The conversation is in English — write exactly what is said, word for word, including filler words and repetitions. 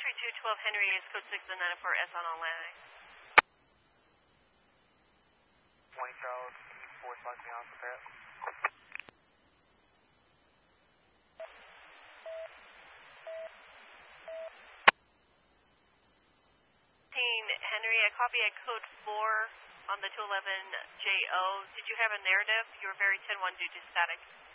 three two twelve Henry is code six and nine four S on Atlantic. twenty Charles, four five beyond prepare. Henry, I copy at code four on the two eleven J O. Did you have a narrative? You were very ten one due to static.